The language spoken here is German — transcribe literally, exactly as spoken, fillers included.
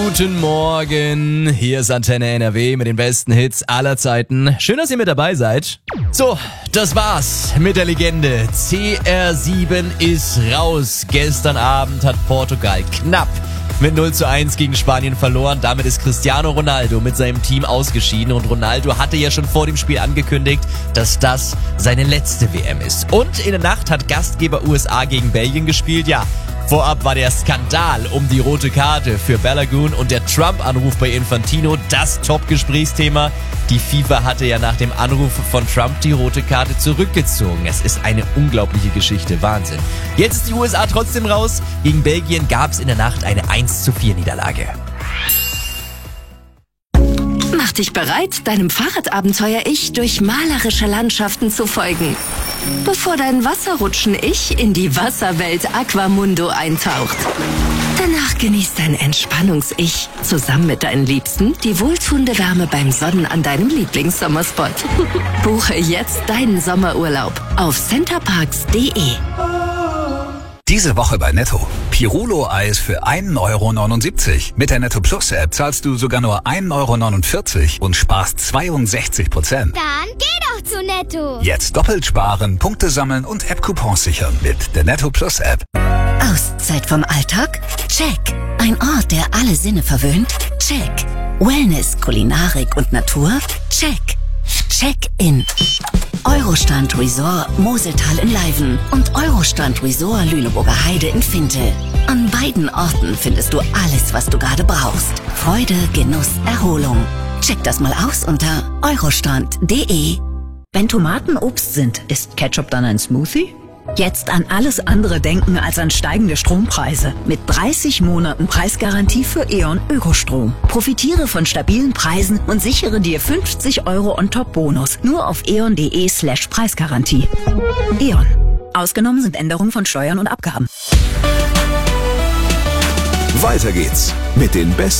Guten Morgen, hier ist Antenne N R W mit den besten Hits aller Zeiten. Schön, dass ihr mit dabei seid. So, das war's mit der Legende. C R sieben ist raus. Gestern Abend hat Portugal knapp mit null zu eins gegen Spanien verloren. Damit ist Cristiano Ronaldo mit seinem Team ausgeschieden. Und Ronaldo hatte ja schon vor dem Spiel angekündigt, dass das seine letzte W M ist. Und in der Nacht hat Gastgeber U S A gegen Belgien gespielt. Ja, vorab war der Skandal um die rote Karte für Balogun und der Trump-Anruf bei Infantino das Top-Gesprächsthema. Die FIFA hatte ja nach dem Anruf von Trump die rote Karte zurückgezogen. Es ist eine unglaubliche Geschichte, Wahnsinn. Jetzt ist die U S A trotzdem raus. Gegen Belgien gab es in der Nacht eine eins zu vier Niederlage. Mach dich bereit, deinem Fahrradabenteuer-Ich durch malerische Landschaften zu folgen, bevor dein Wasserrutschen-Ich in die Wasserwelt Aquamundo eintaucht. Danach genießt dein Entspannungs-Ich zusammen mit deinen Liebsten die wohltuende Wärme beim Sonnen an deinem Lieblingssommerspot. Buche jetzt deinen Sommerurlaub auf centerparks punkt de. Diese Woche bei Netto. Pirulo-Eis für ein Euro neunundsiebzig. Mit der Netto Plus App zahlst du sogar nur ein Euro neunundvierzig und sparst zweiundsechzig Prozent. Dann geh doch zu Netto. Jetzt doppelt sparen, Punkte sammeln und App-Coupons sichern mit der Netto Plus App. Auszeit vom Alltag? Check. Ein Ort, der alle Sinne verwöhnt? Check. Wellness, Kulinarik und Natur? Check. Check-in. Eurostrand Resort Moseltal in Leiven und Eurostrand Resort Lüneburger Heide in Fintel. An beiden Orten findest du alles, was du gerade brauchst. Freude, Genuss, Erholung. Check das mal aus unter eurostrand punkt de. Wenn Tomaten Obst sind, ist Ketchup dann ein Smoothie? Jetzt an alles andere denken als an steigende Strompreise. Mit dreißig Monaten Preisgarantie für E.ON Ökostrom. Profitiere von stabilen Preisen und sichere dir fünfzig Euro on top Bonus. Nur auf eon.de slash Preisgarantie. E.ON. Ausgenommen sind Änderungen von Steuern und Abgaben. Weiter geht's mit den besten